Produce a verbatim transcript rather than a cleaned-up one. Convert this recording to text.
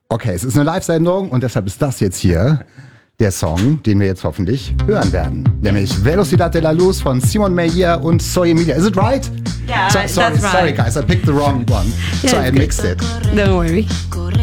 Okay, es ist eine Live-Sendung und deshalb ist das jetzt hier der Song, den wir jetzt hoffentlich hören werden. Nämlich Velocidad de la Luz von Simon Meyer und Soy Emilia. Is it right? Yeah, so, sorry, that's right. Sorry guys, I picked the wrong one. Yeah, so I it's mixed good. it. Don't worry.